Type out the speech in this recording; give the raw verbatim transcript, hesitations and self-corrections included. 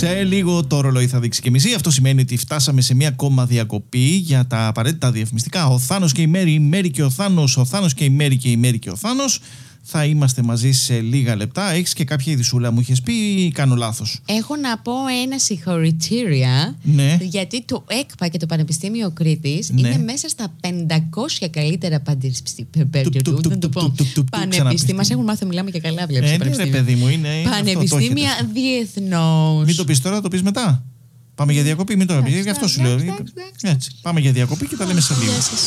Σε λίγο το ρολόι θα δείξει και μισή. Αυτό σημαίνει ότι φτάσαμε σε μία ακόμα διακοπή για τα απαραίτητα διαφημιστικά. Ο Θάνος και η Μέρη, η Μέρη και ο Θάνος, ο Θάνος και η Μέρη και η Μέρη και ο Θάνος. Θα είμαστε μαζί σε λίγα λεπτά. Έχεις και κάποια ειδισούλα, μου είχες πει, ή κάνω λάθος? Έχω να πω ένα συγχωρητήρια. Ναι. Γιατί το ΕΚΠΑ και το Πανεπιστήμιο Κρήτης Ναι. είναι μέσα στα πεντακόσια καλύτερα πανεπιστήμια. Μας έχουν μάθει να μιλάμε και καλά, βλέπεις. Ε, ναι, ρε παιδί μου, είναι. είναι Πανεπιστήμια διεθνώς. Μην το πεις τώρα, το πεις μετά. Πάμε για διακοπή, μην το πεις. Γι' αυτό σου λέω. Έτσι. Πάμε για διακοπή και τα λέμε σε λίγο.